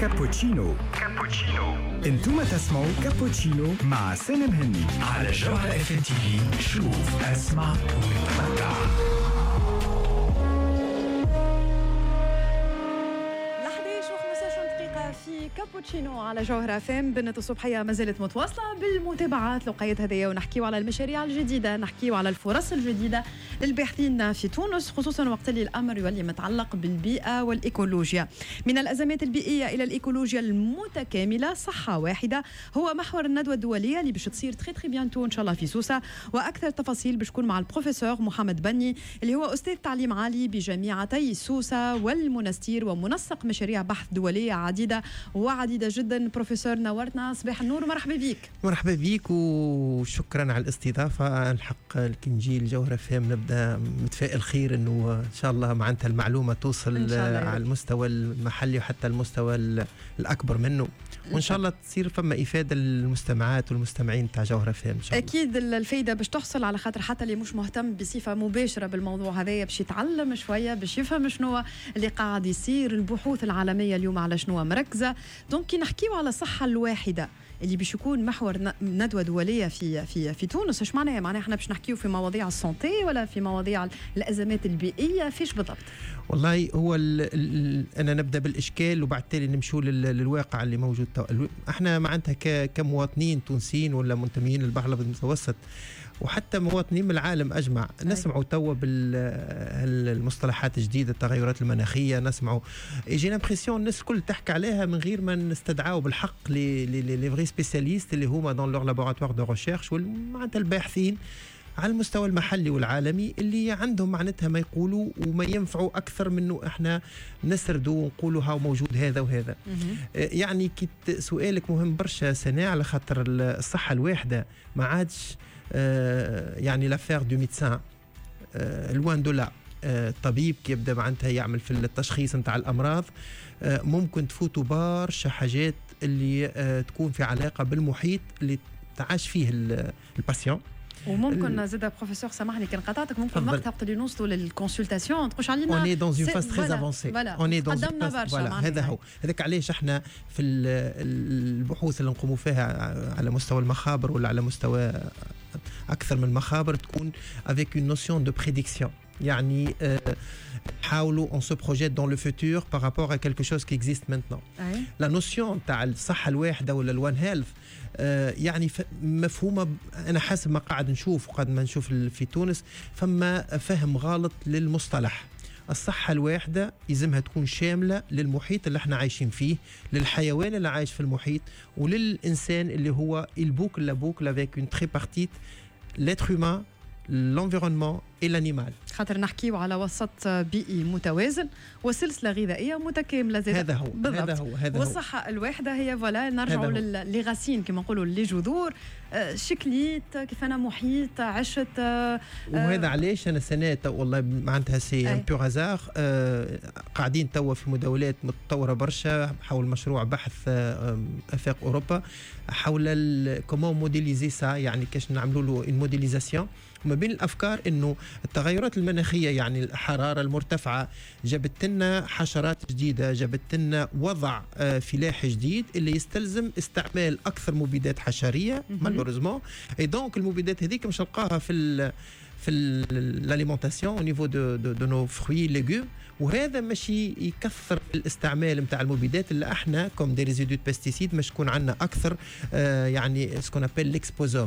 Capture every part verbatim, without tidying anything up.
كابوتشينو. كابوتشينو انتم تسمعوا كابوتشينو مع سالم هني على جوهرة اف ام تي في. شوف اسمع وتمتع. في كابوتشينو على جوهرة فام. بنت الصبحية ما زالت متواصلة بالمتابعات لقيت هذية، ونحكيو على المشاريع الجديدة، نحكيو على الفرص الجديدة للباحثين في تونس، خصوصا وقت اللي الأمر يولي متعلق بالبيئة والإيكولوجيا. من الأزمات البيئية إلى الإيكولوجيا المتكاملة، صحة واحدة هو محور الندوة الدولية اللي باش تصير تري تري بيانتو إن شاء الله في سوسة. وأكثر تفاصيل باش تكون مع البروفيسور محمد بني اللي هو أستاذ تعليم عالي بجامعتي سوسة والمنستير ومنسق مشاريع بحث دولية عديدة وعديدة جدا. بروفيسور نورتنا، صباح النور ومرحبا بيك. مرحبا بيك وشكرا على الاستضافة. الحق الكنجي الجوهرة فهم نبدأ متفائل خير انه ان شاء الله معناتها المعلومة توصل على المستوى المحلي وحتى المستوى الأكبر منه، وان شاء الله تصير فما إفادة للمستمعات والمستمعين تاع جوهرة فهم. اكيد الفايدة باش تحصل، على خاطر حتى اللي مش مهتم بصفة مباشرة بالموضوع هذايا باش يتعلم شوية، باش يفهم شنو اللي قاعد يصير، البحوث العالمية اليوم على شنو مركزة. دونك كي نحكيو على الصحة الواحدة اللي باش يكون محور ندوة دولية في في في تونس، ايش معناها؟ معناها احنا باش نحكيو في مواضيع السونتي ولا في مواضيع الأزمات البيئية؟ فيش بالضبط؟ والله هو ال ال انا نبدا بالاشكال وبعد تالي نمشوا للواقع اللي موجود. احنا معناتها كمواطنين تونسيين ولا منتمين للبحر الابيض المتوسط وحتى مواطنين من العالم أجمع نسمعوا توا بالمصطلحات الجديدة، التغيرات المناخية، نسمعوا يجي لامبرسيون الناس الكل تحكي عليها من غير ما نستدعوا بالحق لي لي لي فري سبيسياليست اللي هما دون لور لابوراتوار دو ريشيرش ومعناتها الباحثين على المستوى المحلي والعالمي اللي عندهم معناتها ما يقولوا وما ينفعوا أكثر منه إحنا نسردوا ونقولوا ها موجود هذا وهذا. يعني كي سؤالك مهم برشا سنة، على خاطر الصحة الواحدة ما عادش آه يعني لافير دو ميدسان آه لوان دو لا. الطبيب كي يبدا معناتها يعمل في التشخيص نتاع الامراض آه ممكن تفوتوا برشا حاجات اللي آه تكون في علاقه بالمحيط اللي تعاش فيه الباسيون. وممكن زاد بروفيسور سامحني كان قطعتك، ممكن وقتها وقت اللي نوصلوا للكونسلتاسيون تخش علينا اون اي دون اون فاز تري افونسي، اون اي دون هذا هو هذاك علاش احنا في البحوث اللي نقوموا فيها على مستوى المخابر ولا على مستوى اكثر من مخابر تكون افيك اون نوسيون دو بريديكسيون. يعني حاولوا on se projette dans le futur par rapport à quelque chose qui existe maintenant. La notion تاع الصحة الواحدة ولا الوان هيلث يعني مفهومة أنا حسب ما قاعد نشوف وقد ما نشوف في تونس فما فهم غلط للمصطلح. الصحة الواحدة يلزمها تكون شاملة للمحيط اللي احنا عايشين فيه، للحيوان اللي عايش في المحيط، وللإنسان اللي هو البوك لا بوك avec une tripartite l'être humain, l'environnement et l'animal. خاطر نحكيو على وسط بيئي متوازن وسلسله غذائيه متكامله زي هذا هو بالضبط. هذا هو هذا والصحه هو. الواحده هي فوالا نرجعوا للغاسين كما نقولوا لجذور شكليت كيف انا محيط عشت. وهذا علاش انا سنه والله معناتها سي ان بور هازار قاعدين توا في مداولات متطوره برشا حول مشروع بحث افاق اوروبا حول كومون موديليزي سا، يعني كاش نعملوا له الموديليزاسيون ما بين الافكار انه التغيرات المناخيه يعني الحراره المرتفعه جابت لنا حشرات جديده، جابت لنا وضع فلاحي جديد اللي يستلزم استعمال اكثر مبيدات حشريه مالوريزمون. اي دونك المبيدات هذيك مش نلقاها في ال في الاليمونتاسيون او نيفو دو دو, دو نو فروي ليغوم، وهذا ماشي يكثر الاستعمال نتاع المبيدات اللي احنا كوم دي ريزيدو بيستيسيد مش تكون عندنا اكثر آه يعني سكون ابل ليكسبوزوم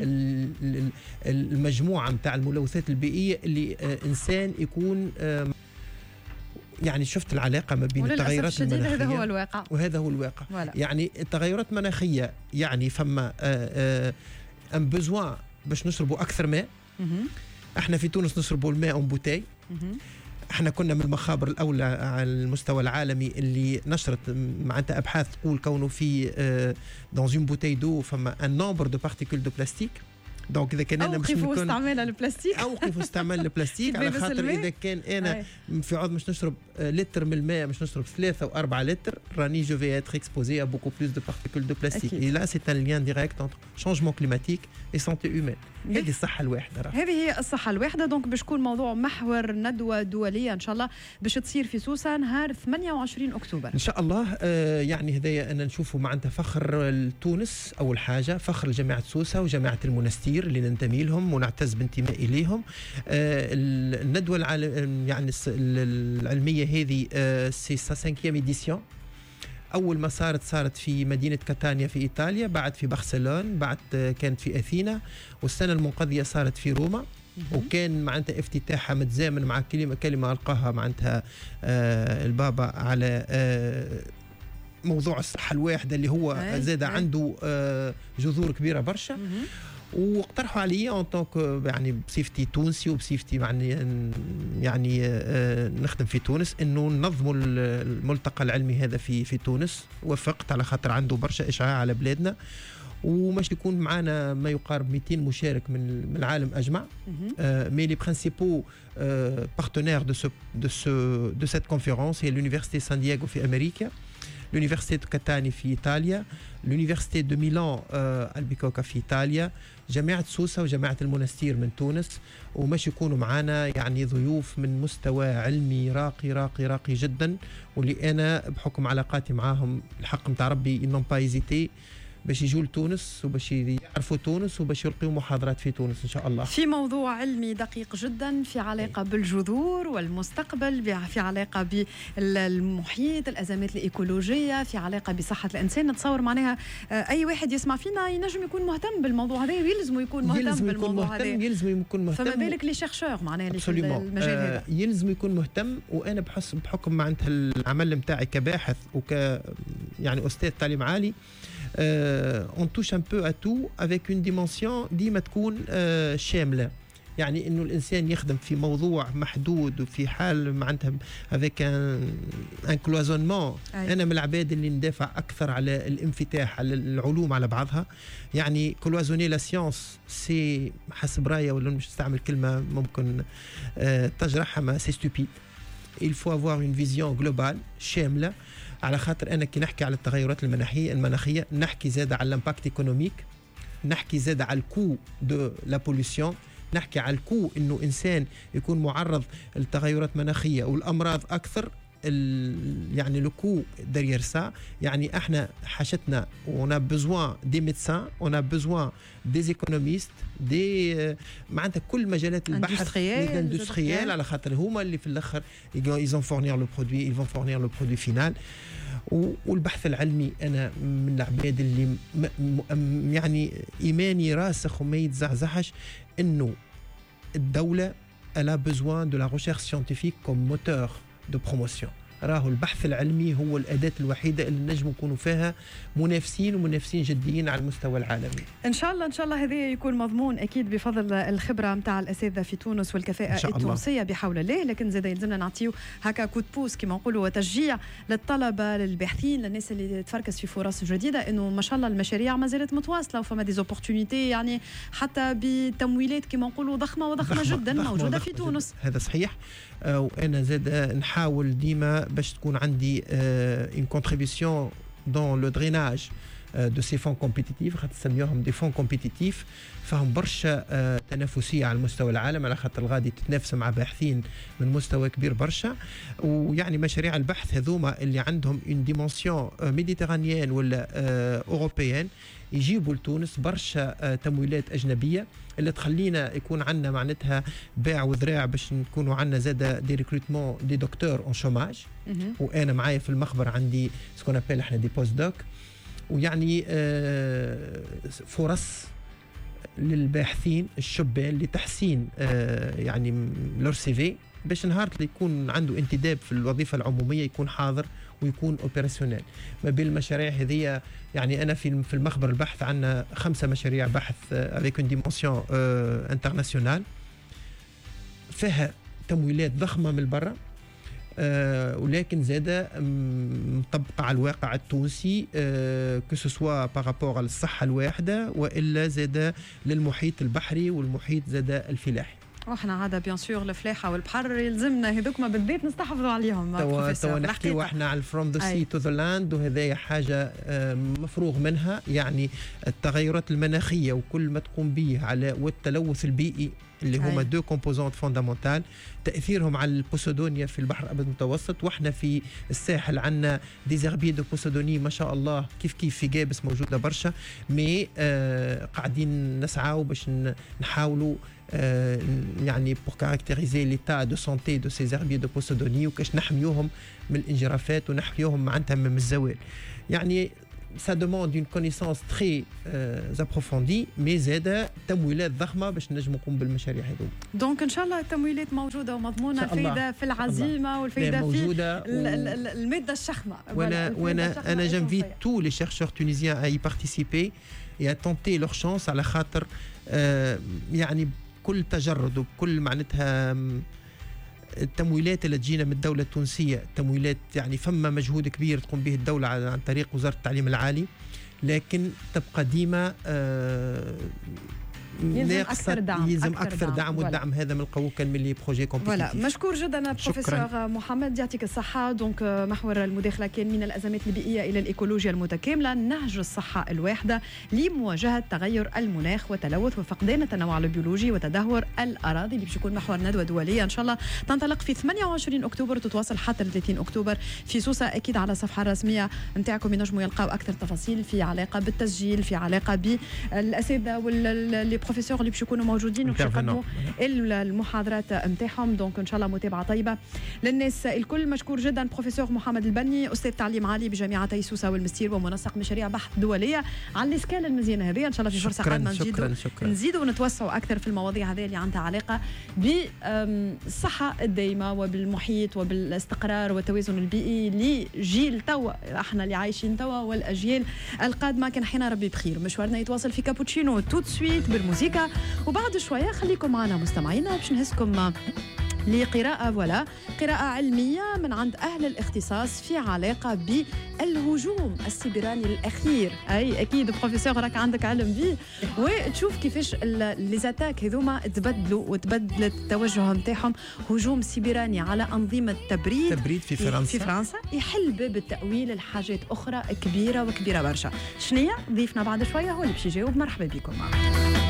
المجموعه نتاع الملوثات البيئيه اللي آه انسان يكون آه يعني شفت العلاقه ما بين التغيرات المناخيه هذا هو الواقع وهذا هو الواقع ولا. يعني التغيرات المناخيه يعني فما ان بوزوان باش نشربوا اكثر ماء. احنا في تونس نشربوا الماء اون بوتاي. احنا كنا من المخابر الاولى على المستوى العالمي اللي نشرت معناتها ابحاث تقول كونه في دون اون بوتاي دو فما ان نومبر دو بارتيكول دو بلاستيك دونك اذا كان انا اوقفوا استعمال البلاستيك اوقفوا استعمال البلاستيك على خاطر اذا كان انا في عوض مش نشرب لتر من الماء مش نشرب ثلاثة وأربعة لتر راني جو في اتر اكسبوزي ا بوكو بلوس دو بارتيكول دو بلاستيك اي لا سي ان ليان ديريكت انتر شونجمون كليماتيك اي سانتي هيومان. هذه الصحه الواحده راه هذه هي الصحه الواحده. دونك باش تكون موضوع محور ندوه دوليه ان شاء الله باش تصير في سوسه نهار ثمانية وعشرين اكتوبر ان شاء الله. آه يعني هذايا انا نشوفوا معناتها فخر تونس اول حاجه، فخر لجامعه سوسه وجامعه المنستير اللي ننتمي لهم ونعتز بانتمائي اليهم. آه الندوه العالم يعني العلميه هذه آه سي سا سانكيام ايديسيون. أول ما صارت صارت في مدينة كاتانيا في إيطاليا، بعد في برشلونة، بعد كانت في أثينا، والسنة المنقضية صارت في روما. وكان معناتها افتتاحها متزامن مع كلمة كلمة ألقاها معناتها آه البابا على آه موضوع الصحة الواحدة اللي هو زاد عنده آه جذور كبيرة برشا. واقترحوا علي ان طونك يعني بصفتي تونسي وبصفتي يعني يعني آه نخدم في تونس انه ننظموا الملتقى العلمي هذا في في تونس. وافقت على خاطر عنده برشا اشعاع على بلادنا، ومش يكون معنا ما يقارب مئتين مشارك من من العالم اجمع. مي لي برينسيبو بارتنير دو سو دو سو دو سيت كونفيرونس هي l'université سان دييغو في امريكا، l'université de Catania في إيطاليا، l'université de ميلان البيكوكا في إيطاليا، جامعة سوسة وجامعة المنستير من تونس. ومش يكونوا معنا يعني ضيوف من مستوى علمي راقي راقي راقي جدا، واللي أنا بحكم علاقاتي معاهم الحق متاع ربي إنهم با إيزيتي باش يجوا لتونس وباش يعرفوا تونس وباش يلقيوا محاضرات في تونس ان شاء الله. في موضوع علمي دقيق جدا في علاقه بالجذور والمستقبل، في علاقه بالمحيط، الازمات الايكولوجيه، في علاقه بصحه الانسان. نتصور معناها اي واحد يسمع فينا ينجم يكون مهتم بالموضوع هذا ويلزم يكون مهتم يلزم بالموضوع يكون هذا. يلزم يكون مهتم. فما بالك لي شيرشور معناها اللي في المجال هذا. يلزم يكون مهتم. وانا بحس بحكم معناتها العمل نتاعي كباحث وك يعني استاذ تعليم عالي، Euh, on touche un peu à tout avec une dimension ديما تكون uh, شاملة. يعني إنه الإنسان يخدم في موضوع محدود وفي حال معناتها avec un, un cloisonnement. أنا من العباد اللي ندافع أكثر على الانفتاح على العلوم على بعضها. يعني cloisonner la science c'est حسب رأيي ولا مش استعمل كلمة ممكن uh, تجرحها ما c'est stupide. Il faut avoir une vision globale شاملة. على خاطر انا كي نحكي على التغيرات المناخيه المناخيه نحكي زاد على الامباكت ايكونوميك، نحكي زاد على الكو دو لا بوليسيون، نحكي على الكو انه انسان يكون معرض للتغيرات المناخيه والامراض اكثر. يعني لو كو derrière ça. يعني احنا حاجتنا on a besoin des médecins, on a besoin des économistes, des معناتها كل مجالات البحث الاندستريال على خاطر هما اللي في الاخر ils vont fournir le produit, ils vont fournir le produit final. والبحث العلمي انا من العباد اللي يعني ايماني راسخ وما يتزعزعش انه الدوله elle a besoin de la recherche scientifique comme moteur de promotion. راهو البحث العلمي هو الأداة الوحيدة اللي نجم نكونوا فيها منافسين ومنافسين جديين على المستوى العالمي. إن شاء الله إن شاء الله هذا يكون مضمون أكيد بفضل الخبرة متاع الأساتذة في تونس والكفاءة التونسية بحول الله. لكن زاد يلزمنا نعطيو هكا كود بوس كما نقولوا وتشجيع للطلبة للباحثين للناس اللي تفركس في فرص جديدة إنه ما شاء الله المشاريع ما زالت متواصلة وفما دي زوبورتونيتي يعني حتى بتمويلات كما نقولوا ضخمة وضخمة ضخمة جدا ضخمة موجودة ضخمة في تونس. هذا صحيح. آه وأنا زاد نحاول ديما باش تكون عندي une contribution dans le drainage de ces fonds compétitifs. خاطر نسميوهم دي فون كومبيتيتيف فهم برشا تنافسيه على مستوى العالم على خاطر غادي تتنافس مع باحثين من مستوى كبير برشا. ويعني مشاريع البحث هذوما اللي عندهم une dimension méditerranéenne ولا اوروبيان يجيبوا لتونس برشا تمويلات اجنبيه اللي تخلينا يكون عندنا معناتها باع وذراع باش نكونوا عندنا زاد دي ريكروتمون دي دكتور اون شوماج. وانا معايا في المخبر عندي سكون ابل احنا دي بوست دوك. ويعني فرص للباحثين الشبان لتحسين يعني لور سي في باش نهار اللي يكون عنده انتداب في الوظيفه العموميه يكون حاضر ويكون اوبراسيونيل. ما بين المشاريع هذه يعني انا في في المخبر البحث عندنا خمسه مشاريع بحث avec une dimension انترناسيونال فيها تمويلات ضخمه من برا. آه ولكن زاد مطبقة على الواقع التونسي آه كسوا بارابور على الصحة الواحدة وإلا زاد للمحيط البحري والمحيط زاد الفلاحي. واحنا عاده بيان سور الفلاحه والبحر يلزمنا هذوك ما بالذات نستحفظوا عليهم. توا توا نحكيو احنا على فروم ذا سي تو ذا لاند وهذايا حاجه مفروغ منها. يعني التغيرات المناخيه وكل ما تقوم به على والتلوث البيئي اللي هما دو كومبوزونت فوندامونتال تاثيرهم على البوسيدونيا في البحر الابيض المتوسط. واحنا في الساحل عندنا ديزيربي دو بوسيدوني ما شاء الله كيف كيف في جابس موجوده برشا. مي آه قاعدين نسعاو باش نحاولوا آه يعني pour caractériser l'état de santé de ces herbiers de Posidonie وكاش نحميوهم من الانجرافات ونحميوهم معناتها من الزوال. يعني ça demande une connaissance très euh, approfondie mais زاد تمويلات ضخمه باش نجم نقوم بالمشاريع هذو. دونك ان شاء الله التمويلات موجوده ومضمونه. الفايده في العزيمه والفايده في و... الماده الشخمه. وانا وانا انا جنفيت tous les chercheurs tunisiens à y participer et à tenter leur chance على خاطر آه يعني بكل تجرد وبكل معناتها التمويلات اللي تجينا من الدولة التونسية تمويلات يعني فما مجهود كبير تقوم به الدولة عن طريق وزارة التعليم العالي لكن تبقى ديما آه يلزم أكثر دعم يلزم أكثر, أكثر دعم, دعم والدعم هذا من القوة كان من لي بروجي كومبيتيتيف. فوالا مشكور جدا بروفيسور محمد يعطيك الصحة. دونك محور المداخلة كان من الأزمات البيئية إلى الإيكولوجيا المتكاملة نهج الصحة الواحدة لمواجهة تغير المناخ وتلوث وفقدان التنوع البيولوجي وتدهور الأراضي اللي باش يكون محور ندوة دولية إن شاء الله تنطلق في ثمانية وعشرين أكتوبر وتتواصل حتى ثلاثين أكتوبر في سوسة. أكيد على الصفحة الرسمية نتاعكم ينجموا يلقاو أكثر تفاصيل في علاقة بالتسجيل في علاقة بالأساتذة واللي بروفيسور اللي باش يكونوا موجودين وباش يقدموا المحاضرات نتاعهم. دونك ان شاء الله متابعه طيبه للناس الكل. مشكور جدا بروفيسور محمد البني استاذ تعليم عالي بجامعتي سوسه والمستير ومنسق مشاريع بحث دوليه على الاسكاله المزيانه هذه. ان شاء الله في فرصه قادمه نزيدوا نزيدوا ونتوسعوا اكثر في المواضيع هذه اللي عندها علاقه بالصحه الدائمه وبالمحيط وبالاستقرار والتوازن البيئي لجيل توا احنا اللي عايشين توا والاجيال القادمه. كان حين ربي بخير. مشوارنا يتواصل في كابوتشينو توت سويت بالموسيقى وبعد شوية خليكم معنا مستمعينا باش نهزكم لقراءة ولا قراءة علمية من عند أهل الاختصاص في علاقة بالهجوم السيبراني الأخير. أي أكيد بروفيسور راك عندك علم به وتشوف كيفاش ليزاتاك هذوما تبدلوا وتبدلت التوجه نتاعهم. هجوم سيبراني على أنظمة تبريد تبريد في فرنسا في فرنسا يحل باب التأويل لحاجات أخرى كبيرة وكبيرة برشا. شنية ضيفنا بعد شوية هو اللي باش يجاوب. مرحبا بكم معنا.